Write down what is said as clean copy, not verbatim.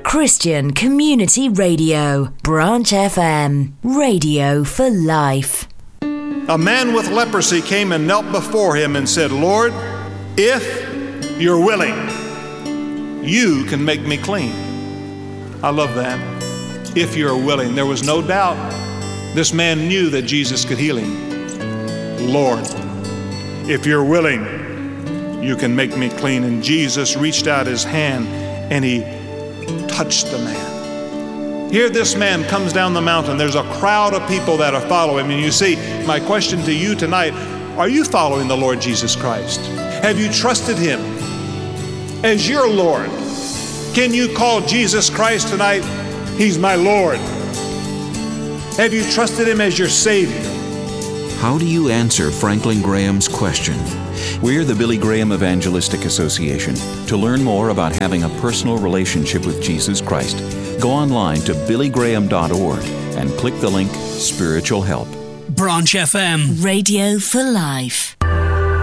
Christian Community Radio, Branch FM, radio for life. A man with leprosy came and knelt before him and said, "Lord, if you're willing, you can make me clean." I love that. If you're willing. There was no doubt. This man knew that Jesus could heal him. "Lord, if you're willing, you can make me clean." And Jesus reached out his hand and he touched the man. Here this man comes down the mountain. There's a crowd of people that are following him. And you see, my question to you tonight, are you following the Lord Jesus Christ? Have you trusted him as your Lord? Can you call Jesus Christ tonight, "He's my Lord"? Have you trusted him as your Savior? How do you answer Franklin Graham's question? We're the Billy Graham Evangelistic Association. To learn more about having a personal relationship with Jesus Christ, go online to billygraham.org and click the link Spiritual Help. Branch FM, radio for life.